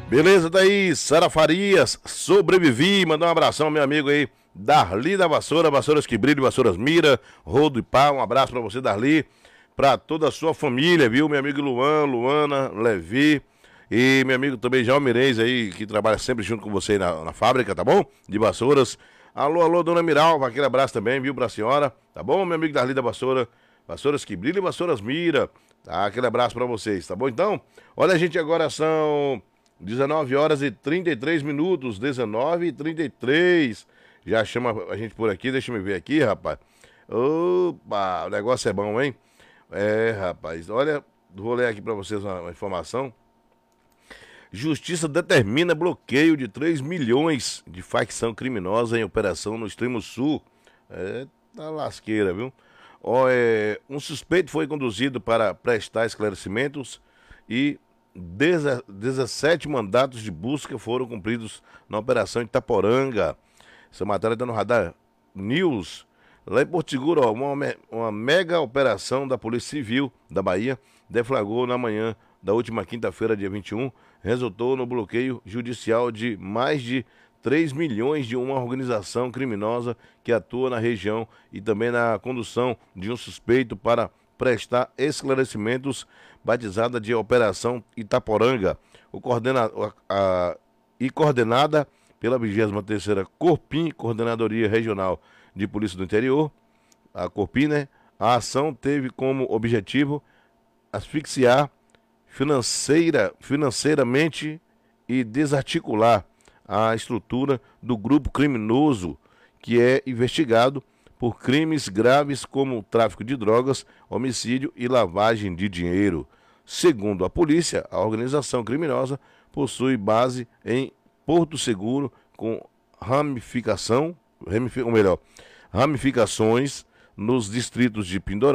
Beleza, daí, Sara Farias, sobrevivi, mandar um abração, meu amigo aí, Darli da Vassoura, Vassouras que Brilham, Vassouras Mira, Rodo e Pá, um abraço pra você, Darli, pra toda a sua família, viu, meu amigo Luan, Luana, Levi, e meu amigo também João Mirez aí, que trabalha sempre junto com você aí na fábrica, tá bom? De Vassouras. Alô, alô, dona Miral, aquele abraço também, viu, pra senhora, tá bom, meu amigo Darli da Vassoura, Vassouras que Brilham, Vassouras Mira, tá, aquele abraço pra vocês, tá bom, então? Olha, gente, agora são 19 horas e 33 minutos, 19 e 33. Já chama a gente por aqui, deixa eu ver aqui, rapaz. Opa, o negócio é bom, hein? É, rapaz, olha, vou ler aqui pra vocês uma informação. Justiça determina bloqueio de 3 milhões de facção criminosa em operação no extremo sul. É, tá lasqueira, viu? Ó, um suspeito foi conduzido para prestar esclarecimentos e 17 mandatos de busca foram cumpridos na Operação Itaporanga. Essa matéria está no Radar News. Lá em Porto Seguro, ó, uma mega operação da Polícia Civil da Bahia deflagrou na manhã da última quinta-feira, dia 21, resultou no bloqueio judicial de mais de 3 milhões de uma organização criminosa que atua na região e também na condução de um suspeito para prestar esclarecimentos, batizada de Operação Itaporanga, coordenada pela 23ª Corpim, Coordenadoria Regional de Polícia do Interior, a Corpim, né? A ação teve como objetivo asfixiar financeiramente e desarticular a estrutura do grupo criminoso que é investigado por crimes graves como tráfico de drogas, homicídio e lavagem de dinheiro. Segundo a polícia, a organização criminosa possui base em Porto Seguro com ramificações nos distritos de Pindorama